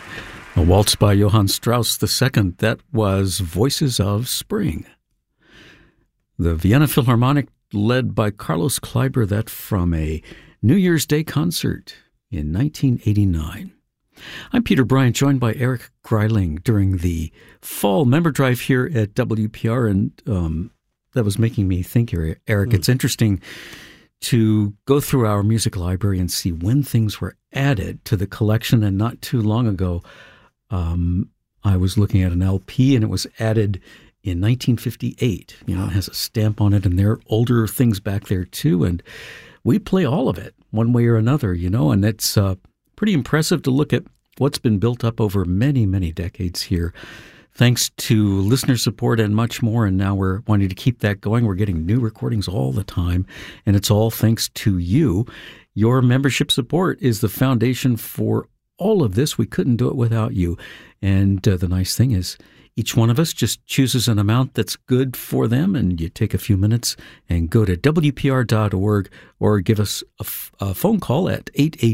A waltz by Johann Strauss II, that was Voices of Spring. The Vienna Philharmonic, led by Carlos Kleiber, that from a New Year's Day concert in 1989. I'm Peter Bryant, joined by Eric Greiling during the fall member drive here at WPR, and that was making me think here, Eric. It's interesting to go through our music library and see when things were added to the collection. And not too long ago, I was looking at an LP, and it was added in 1958. You know, it has a stamp on it, and there are older things back there too. And we play all of it one way or another, you know, and it's pretty impressive to look at what's been built up over many, many decades here, thanks to listener support and much more. And now we're wanting to keep that going. We're getting new recordings all the time, and it's all thanks to you. Your membership support is the foundation for all of this. We couldn't do it without you. And the nice thing is, each one of us just chooses an amount that's good for them, and you take a few minutes and go to WPR.org or give us a phone call at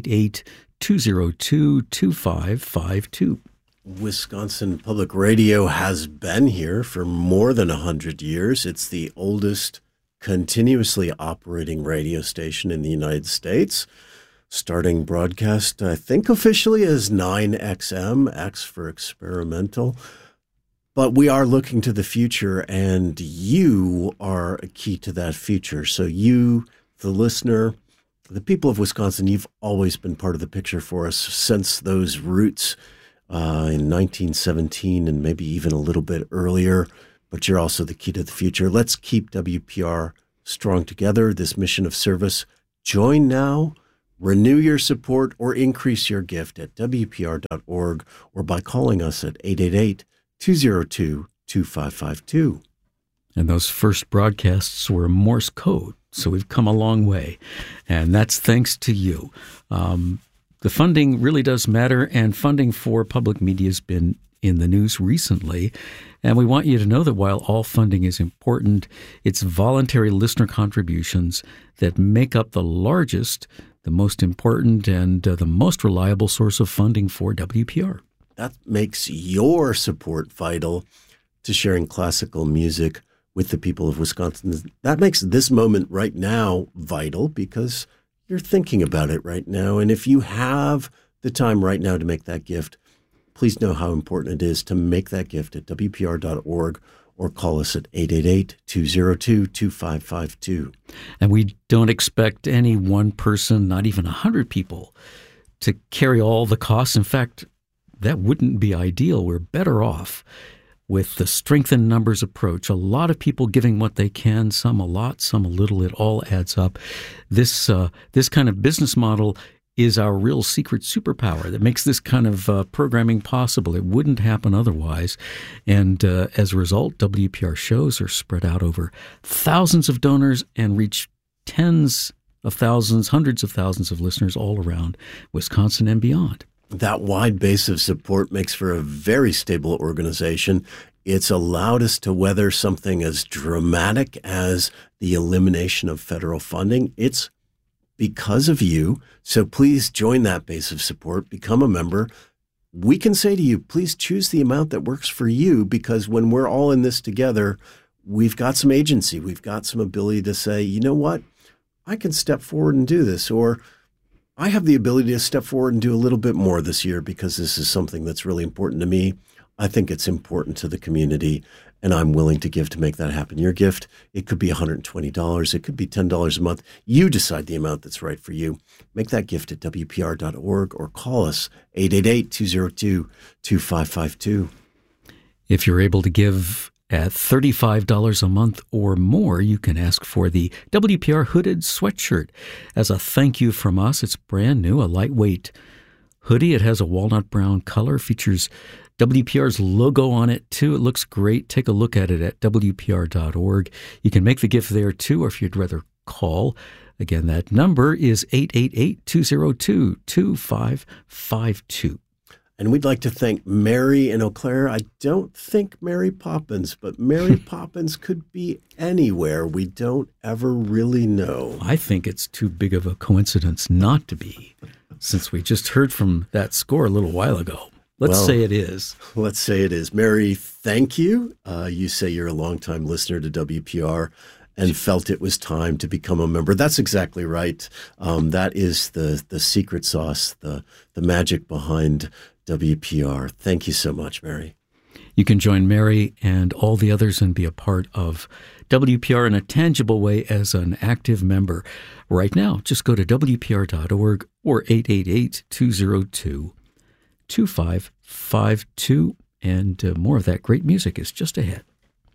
888-202-2552. Wisconsin Public Radio has been here for more than 100 years. It's the oldest continuously operating radio station in the United States. Starting broadcast, I think officially as 9XM, X for experimental. But we are looking to the future, and you are a key to that future. So you, the listener, the people of Wisconsin, you've always been part of the picture for us since those roots in 1917 and maybe even a little bit earlier. But you're also the key to the future. Let's keep WPR strong together, this mission of service. Join now, renew your support, or increase your gift at WPR.org or by calling us at 888-202-2552. And those first broadcasts were Morse code, so we've come a long way. And that's thanks to you. The funding really does matter, and funding for public media has been in the news recently. And we want you to know that while all funding is important, it's voluntary listener contributions that make up the largest, the most important, and the most reliable source of funding for WPR. That makes your support vital to sharing classical music with the people of Wisconsin. That makes this moment right now vital because you're thinking about it right now. And if you have the time right now to make that gift, please know how important it is to make that gift at WPR.org or call us at 888-202-2552. And we don't expect any one person, not even 100 people, to carry all the costs. In fact, that wouldn't be ideal. We're better off with the strengthened numbers approach. A lot of people giving what they can, some a lot, some a little. It all adds up. This kind of business model is our real secret superpower that makes this kind of programming possible. It wouldn't happen otherwise. And as a result, WPR shows are spread out over thousands of donors and reach tens of thousands, hundreds of thousands of listeners all around Wisconsin and beyond. That wide base of support makes for a very stable organization. It's allowed us to weather something as dramatic as the elimination of federal funding. It's because of you. So please join that base of support, become a member. We can say to you, please choose the amount that works for you, because when we're all in this together, we've got some agency. We've got some ability to say, you know what, I can step forward and do this, or I have the ability to step forward and do a little bit more this year because this is something that's really important to me. I think it's important to the community, and I'm willing to give to make that happen. Your gift, it could be $120. It could be $10 a month. You decide the amount that's right for you. Make that gift at WPR.org or call us 888-202-2552. If you're able to give at $35 a month or more, you can ask for the WPR hooded sweatshirt as a thank you from us. It's brand new, a lightweight hoodie. It has a walnut brown color, features WPR's logo on it too. It looks great. Take a look at it at WPR.org. You can make the gift there too, or if you'd rather call. Again, that number is 888-202-2552. And we'd like to thank Mary in Eau Claire. I don't think Mary Poppins, but Mary Poppins could be anywhere. We don't ever really know. I think it's too big of a coincidence not to be, since we just heard from that score a little while ago. Let's say it is. Let's say it is. Mary, thank you. You say you're a longtime listener to WPR and felt it was time to become a member. That's exactly right. That is the secret sauce, the magic behind WPR. Thank you so much, Mary. You can join Mary and all the others and be a part of WPR in a tangible way as an active member. Right now, just go to WPR.org or 888-202-2552, and more of that great music is just ahead.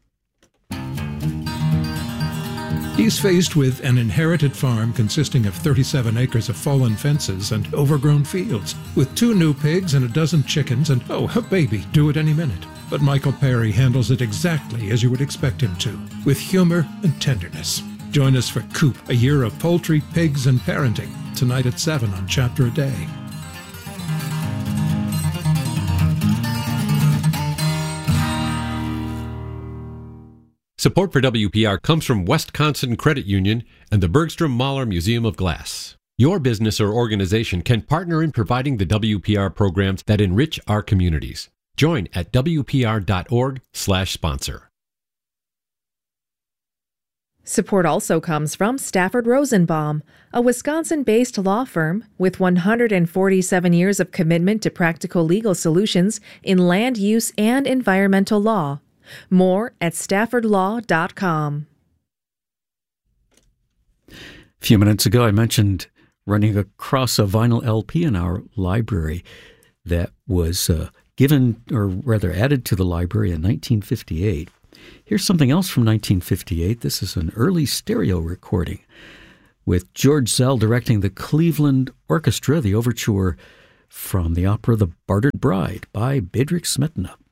He's faced with an inherited farm consisting of 37 acres of fallen fences and overgrown fields, with 2 new pigs and a dozen chickens and, a baby due at any minute. But Michael Perry handles it exactly as you would expect him to, with humor and tenderness. Join us for Coop, a year of poultry, pigs, and parenting, tonight at 7 on Chapter a Day. Support for WPR comes from Wisconsin Credit Union and the Bergstrom Mahler Museum of Glass. Your business or organization can partner in providing the WPR programs that enrich our communities. Join at WPR.org/sponsor. Support also comes from Stafford Rosenbaum, a Wisconsin-based law firm with 147 years of commitment to practical legal solutions in land use and environmental law. More at staffordlaw.com. A few minutes ago, I mentioned running across a vinyl LP in our library that was given, or rather added to the library in 1958. Here's something else from 1958. This is an early stereo recording with George Zell directing the Cleveland Orchestra, the overture from the opera The Bartered Bride by Bedřich Smetana.